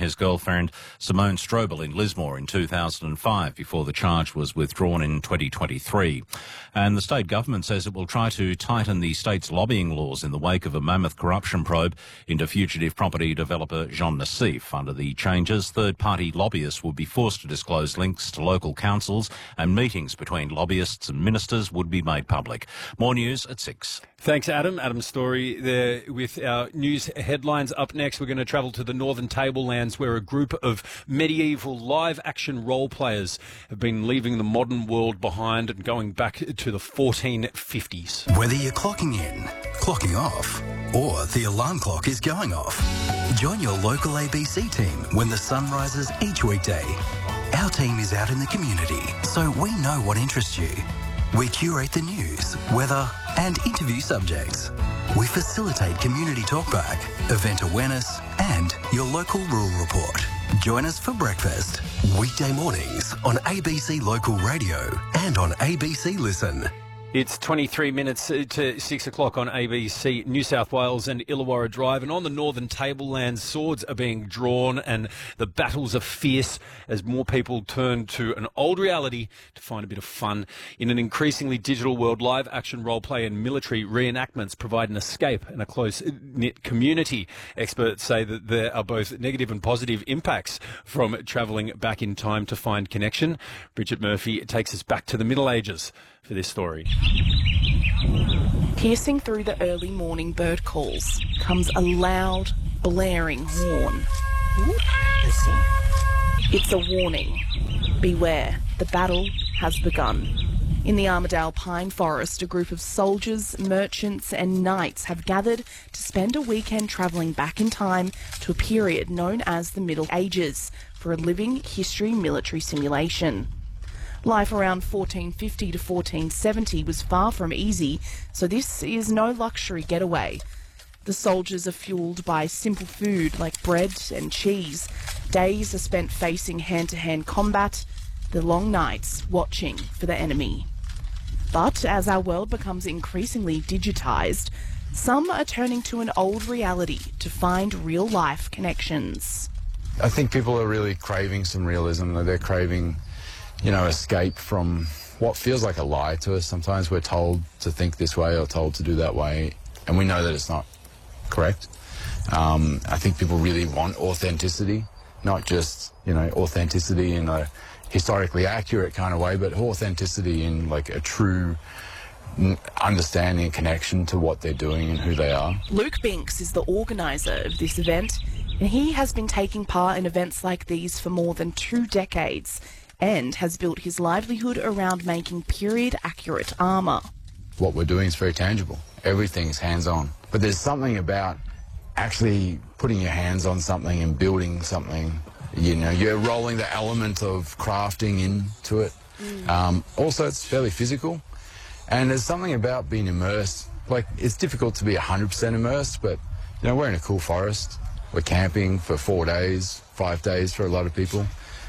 his girlfriend Simone Strobel in Lismore in 2005 before the charge was withdrawn in 2023. And the state government says it will try to tighten the state's lobbying laws in the wake of a mammoth corruption probe into fugitive property developer Jean Nassif. Under the changes, third-party lobbyists would be forced to disclose links to local councils, and meetings between lobbyists and ministers would be made public. More news at 6. Thanks, Adam. Adam's story there with our news headlines. Up next, we're going to travel to the Northern Tablelands, where a group of medieval live-action role players have been leaving the modern world behind and going back to the 1450s. Whether you're clocking in, clocking off, or the alarm clock is going off, join your local ABC team when the sun rises each weekday. Our team is out in the community, so we know what interests you. We curate the news, weather and interview subjects. We facilitate community talkback, event awareness and your local rural report. Join us for breakfast, weekday mornings on ABC Local Radio and on ABC Listen. It's 23 minutes to 6 o'clock on ABC New South Wales and Illawarra Drive. And on the Northern Tablelands, swords are being drawn and the battles are fierce as more people turn to an old reality to find a bit of fun. In an increasingly digital world, live action role play and military reenactments provide an escape and a close-knit community. Experts say that there are both negative and positive impacts from travelling back in time to find connection. Bridget Murphy takes us back to the Middle Ages for this story. Piercing through the early morning bird calls comes a loud, blaring horn. Listen. It's a warning. Beware, the battle has begun. In the Armidale Pine Forest, a group of soldiers, merchants and knights have gathered to spend a weekend travelling back in time to a period known as the Middle Ages for a living history military simulation. Life around 1450 to 1470 was far from easy, so this is no luxury getaway. The soldiers are fueled by simple food like bread and cheese. Days are spent facing hand-to-hand combat, the long nights watching for the enemy. But as our world becomes increasingly digitised, some are turning to an old reality to find real-life connections. I think people are really craving some realism. They're craving escape from what feels like a lie to us. Sometimes we're told to think this way or told to do that way, and we know that it's not correct. I think people really want authenticity, not just, authenticity in a historically accurate kind of way, but authenticity in like a true understanding and connection to what they're doing and who they are. Luke Binks is the organiser of this event, and he has been taking part in events like these for more than 2 decades and has built his livelihood around making period-accurate armour. What we're doing is very tangible. Everything is hands-on. But there's something about actually putting your hands on something and building something. You're rolling the element of crafting into it. Also, it's fairly physical. And there's something about being immersed. Like, it's difficult to be 100% immersed, but, we're in a cool forest. We're camping for 4 days, 5 days for a lot of people.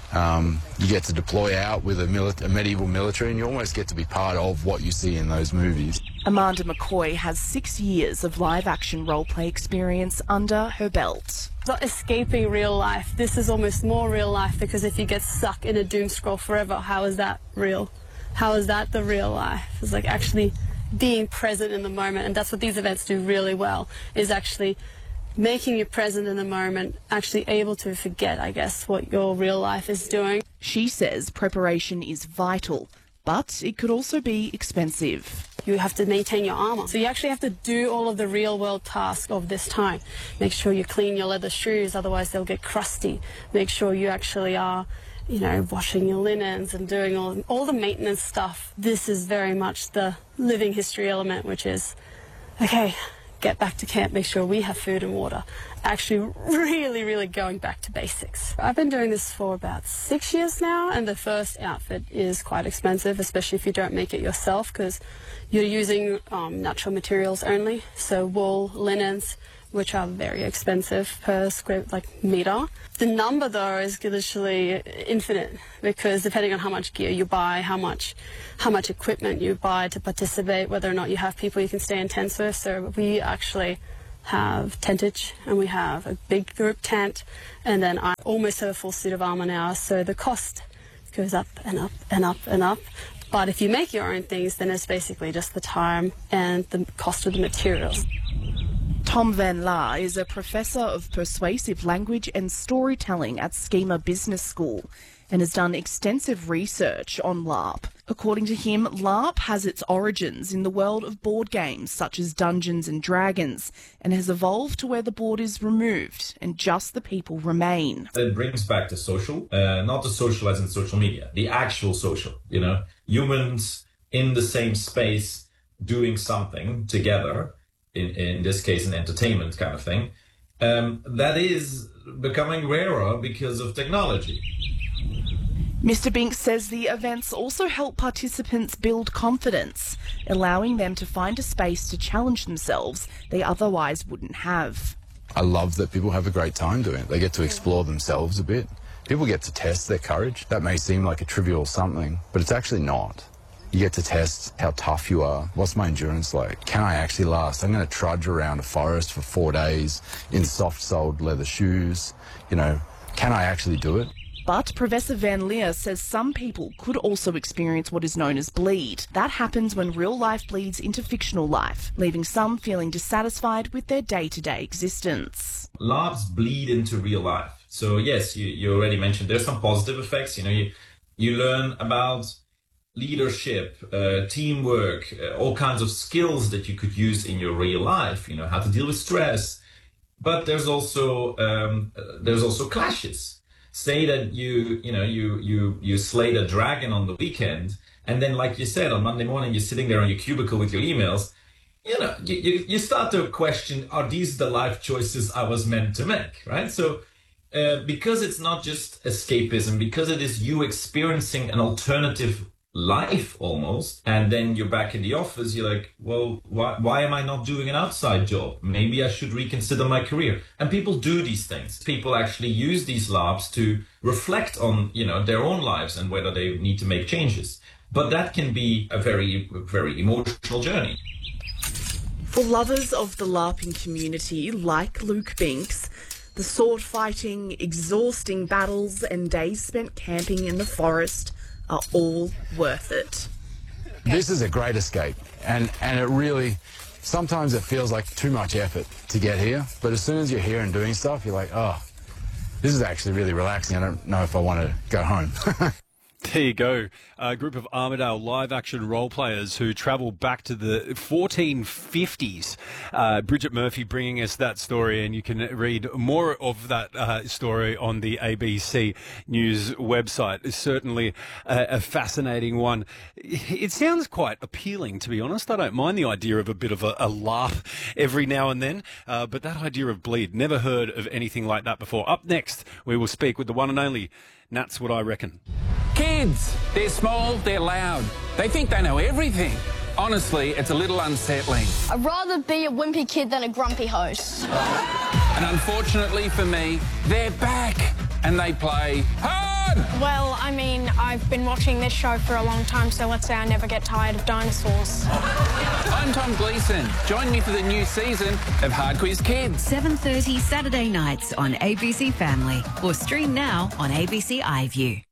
You get to deploy out with a medieval military, and you almost get to be part of what you see in those movies. Amanda McCoy has 6 years of live-action role-play experience under her belt. Not escaping real life. This is almost more real life, because if you get stuck in a doom scroll forever, how is that real? How is that the real life? It's like actually being present in the moment, and that's what these events do really well, is actually making you present in the moment, actually able to forget, I guess, what your real life is doing. She says preparation is vital, but it could also be expensive. You have to maintain your armour. So you actually have to do all of the real-world tasks of this time. Make sure you clean your leather shoes, otherwise they'll get crusty. Make sure you actually are, washing your linens and doing all the maintenance stuff. This is very much the living history element, which is, okay, get back to camp, make sure we have food and water. Actually really, really going back to basics. I've been doing this for about 6 years now, and the first outfit is quite expensive, especially if you don't make it yourself, because you're using natural materials only, so wool, linens, which are very expensive per square meter. The number though is literally infinite, because depending on how much gear you buy, how much equipment you buy to participate, whether or not you have people you can stay in tents with. So we actually have tentage, and we have a big group tent, and then I almost have a full suit of armour now, so the cost goes up and up and up and up. But if you make your own things, then it's basically just the time and the cost of the materials. Tom Van Laar is a professor of persuasive language and storytelling at Schema Business School and has done extensive research on LARP. According to him, LARP has its origins in the world of board games such as Dungeons and Dragons and has evolved to where the board is removed and just the people remain. It brings back the social, not the social as in social media, the actual social, humans in the same space doing something together, in this case an entertainment kind of thing, that is becoming rarer because of technology. Mr. Binks says the events also help participants build confidence, allowing them to find a space to challenge themselves they otherwise wouldn't have. I love that people have a great time doing it. They get to explore themselves a bit. People get to test their courage. That may seem like a trivial something, but it's actually not. You get to test how tough you are. What's my endurance like? Can I actually last? I'm going to trudge around a forest for 4 days in soft-soled leather shoes. Can I actually do it? But Professor Van Leer says some people could also experience what is known as bleed. That happens when real life bleeds into fictional life, leaving some feeling dissatisfied with their day-to-day existence. LARPs bleed into real life. So yes, you already mentioned there's some positive effects. You learn about leadership, teamwork, all kinds of skills that you could use in your real life, how to deal with stress. But there's also clashes. Say that you slayed a dragon on the weekend, and then, like you said, on Monday morning, you're sitting there on your cubicle with your emails. You start to question, are these the life choices I was meant to make, right? So because it's not just escapism, because it is you experiencing an alternative life almost, and then you're back in the office, you're like, well, why am I not doing an outside job? Maybe I should reconsider my career. And people do these things. People actually use these LARPs to reflect on, their own lives and whether they need to make changes. But that can be a very, very emotional journey. For lovers of the LARPing community, like Luke Binks, the sword-fighting, exhausting battles and days spent camping in the forest are all worth it. This is a great escape, and it really, sometimes it feels like too much effort to get here, but as soon as you're here and doing stuff, you're like, oh, this is actually really relaxing. I don't know if I want to go home. There you go. A group of Armidale live-action role players who travel back to the 1450s. Bridget Murphy bringing us that story, and you can read more of that story on the ABC News website. It's certainly a fascinating one. It sounds quite appealing, to be honest. I don't mind the idea of a bit of a laugh every now and then, but that idea of bleed, never heard of anything like that before. Up next, we will speak with the one and only Nat's What I Reckon. Kids, they're small, they're loud. They think they know everything. Honestly, it's a little unsettling. I'd rather be a wimpy kid than a grumpy host. And unfortunately for me, they're back and they play hard. Well, I mean, I've been watching this show for a long time, so let's say I never get tired of dinosaurs. I'm Tom Gleeson. Join me for the new season of Hard Quiz Kids. 7:30 Saturday nights on ABC Family, or stream now on ABC iView.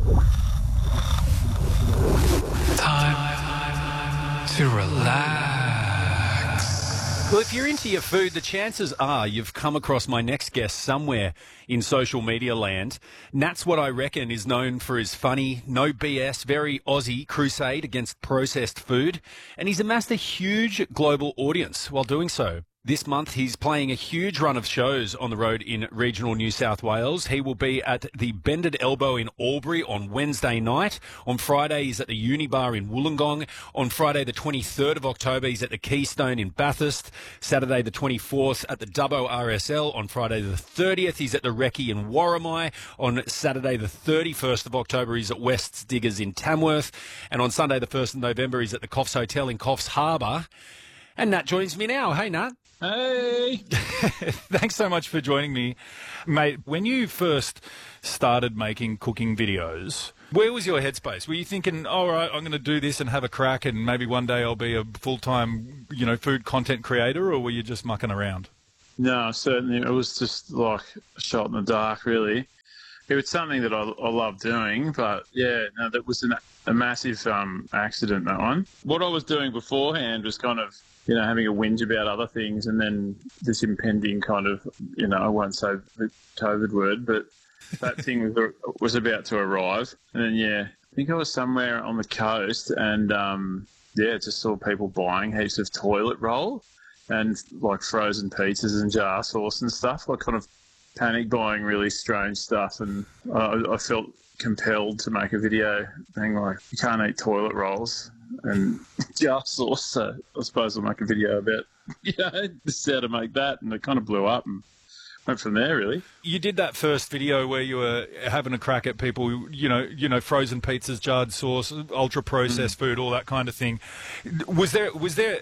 Time to relax. Well, if you're into your food, the chances are you've come across my next guest somewhere in social media land. Nat's What I Reckon is known for his funny, no BS, very Aussie crusade against processed food, and he's amassed a huge global audience while doing so. This month, he's playing a huge run of shows on the road in regional New South Wales. He will be at the Bended Elbow in Albury on Wednesday night. On Friday, he's at the Unibar in Wollongong. On Friday, the 23rd of October, he's at the Keystone in Bathurst. Saturday, the 24th, at the Dubbo RSL. On Friday, the 30th, he's at the Recce in Warramai. On Saturday, the 31st of October, he's at West's Diggers in Tamworth. And on Sunday, the 1st of November, he's at the Coffs Hotel in Coffs Harbour. And Nat joins me now. Hey, Nat. Hey! Thanks so much for joining me. Mate, when you first started making cooking videos, where was your headspace? Were you thinking, all right, I'm going to do this and have a crack and maybe one day I'll be a full-time, food content creator, or were you just mucking around? No, certainly. It was just like a shot in the dark, really. It was something that I love doing, but yeah, no, that was a massive accident, that one. What I was doing beforehand was kind of, you know, having a whinge about other things, and then this impending kind of, you know, I won't say the COVID word, but that thing was about to arrive. And then, yeah, I think I was somewhere on the coast and, just saw people buying heaps of toilet roll and like frozen pizzas and jar sauce and stuff, like kind of panic buying really strange stuff. And I felt compelled to make a video being like, you can't eat toilet rolls and jar sauce, so I suppose I'll make a video about, you know, just how to make that, and it kind of blew up and went from there, really. You did that first video where you were having a crack at people, you know, frozen pizzas, jarred sauce, ultra-processed food, all that kind of thing. Was there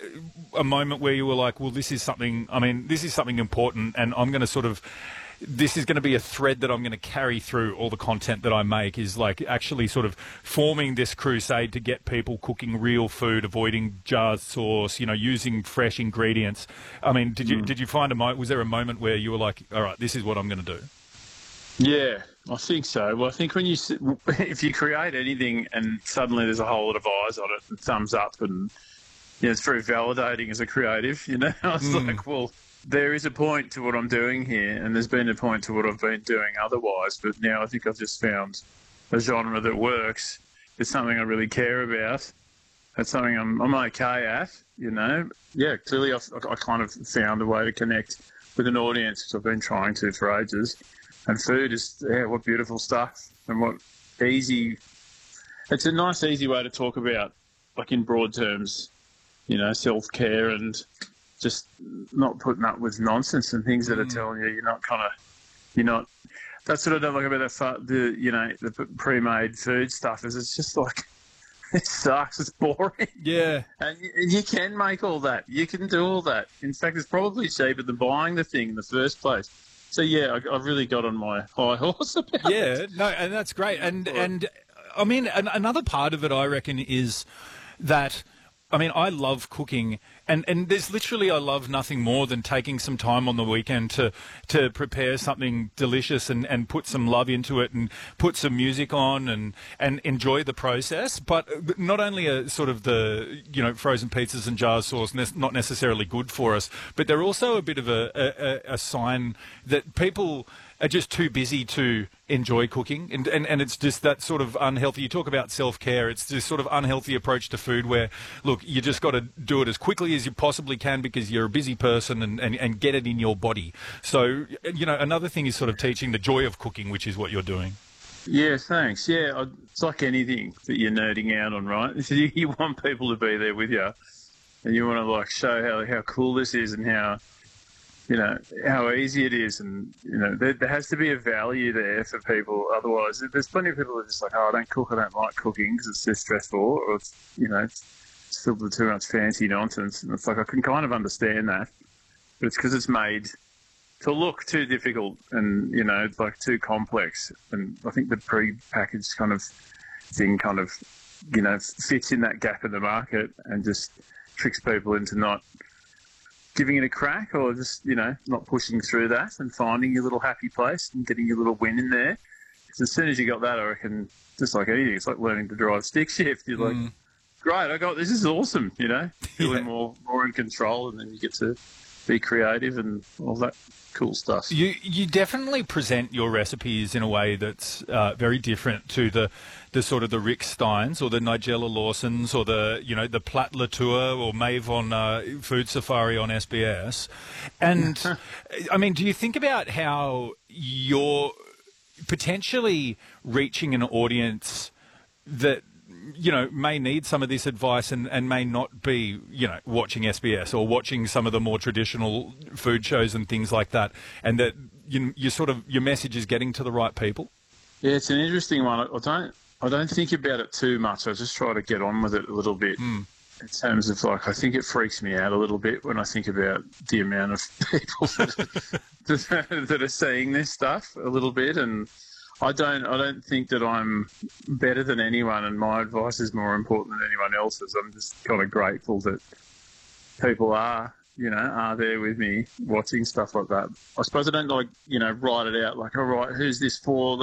a moment where you were like, well, this is something important, and I'm going to this is going to be a thread that I'm going to carry through all the content that I make, is like actually sort of forming this crusade to get people cooking real food, avoiding jarred sauce, you know, using fresh ingredients. I mean, did you find was there a moment where you were like, all right, this is what I'm going to do? Yeah, I think so. Well, I think if you create anything and suddenly there's a whole lot of eyes on it and thumbs up, and you know, it's very validating as a creative, you know. I was like, well, there is a point to what I'm doing here, and there's been a point to what I've been doing otherwise, but now I think I've just found a genre that works. It's something I really care about. It's something I'm okay at, you know. Yeah, clearly I kind of found a way to connect with an audience, which I've been trying to for ages. And food is, what beautiful stuff, and what easy. It's a nice, easy way to talk about, like in broad terms, you know, self-care and just not putting up with nonsense and things that are telling you you're not. That's what I don't like about the pre-made food stuff, is it's just like, it sucks. It's boring. Yeah. And you can make all that. You can do all that. In fact, it's probably cheaper than buying the thing in the first place. So yeah, I've really got on my high horse about it. Yeah, no, and that's great. And I mean, another part of it, I reckon, is that, I mean, I love cooking, and there's literally, I love nothing more than taking some time on the weekend to prepare something delicious and put some love into it and put some music on and enjoy the process. But not only are sort of the, you know, frozen pizzas and jar sauce not necessarily good for us, but they're also a bit of a sign that people are just too busy to enjoy cooking, and it's just that sort of unhealthy. You talk about self-care, it's this sort of unhealthy approach to food where, look, you just got to do it as quickly as you possibly can because you're a busy person, and get it in your body. So, you know, another thing is sort of teaching the joy of cooking, which is what you're doing. Yeah, thanks. Yeah, it's like anything that you're nerding out on, right? You want people to be there with you, and you want to like show how cool this is and how, you know, how easy it is, and, you know, there has to be a value there for people. Otherwise, there's plenty of people who are just like, oh, I don't cook, I don't like cooking because it's too stressful, or it's, you know, it's filled with too much fancy nonsense. And it's like, I can kind of understand that, but it's because it's made to look too difficult and, you know, like too complex. And I think the pre-packaged kind of thing kind of, you know, fits in that gap in the market and just tricks people into not giving it a crack, or just, you know, not pushing through that and finding your little happy place and getting your little win in there. Because as soon as you got that, I reckon, just like anything, it's like learning to drive stick shift. You're like, great, this is awesome, you know, feeling more in control, and then you get to be creative and all that cool stuff. You definitely present your recipes in a way that's very different to the sort of the Rick Steins or the Nigella Lawsons or the, you know, the Platt Latour or Maeve on Food Safari on SBS. And I mean, do you think about how you're potentially reaching an audience that, you know, may need some of this advice and may not be, you know, watching SBS or watching some of the more traditional food shows and things like that, and that you sort of, your message is getting to the right people? Yeah, it's an interesting one. I don't think about it too much. I just try to get on with it a little bit. In terms of, like, I think it freaks me out a little bit when I think about the amount of people that are seeing this stuff a little bit, and I don't think that I'm better than anyone, and my advice is more important than anyone else's. I'm just kind of grateful that people are, are there with me watching stuff like that. I suppose I don't write it out like, all right, who's this for?